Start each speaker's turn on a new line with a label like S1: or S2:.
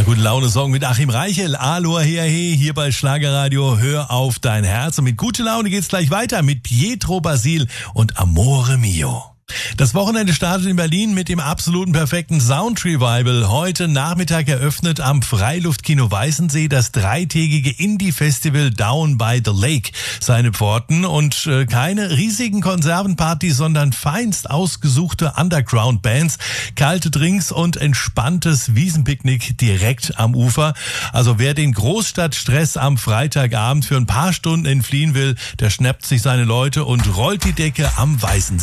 S1: Gute Laune-Song mit Achim Reichel. Aloha, hier bei Schlagerradio. Hör auf dein Herz. Und mit gute Laune geht's gleich weiter mit Pietro Basil und Amore Mio. Das Wochenende startet in Berlin mit dem absoluten perfekten Sound Revival. Heute Nachmittag eröffnet am Freiluftkino Weißensee das dreitägige Indie-Festival Down by the Lake seine Pforten. Und keine riesigen Konservenpartys, sondern feinst ausgesuchte Underground-Bands, kalte Drinks und entspanntes Wiesenpicknick direkt am Ufer. Also wer den Großstadtstress am Freitagabend für ein paar Stunden entfliehen will, der schnappt sich seine Leute und rollt die Decke am Weißensee.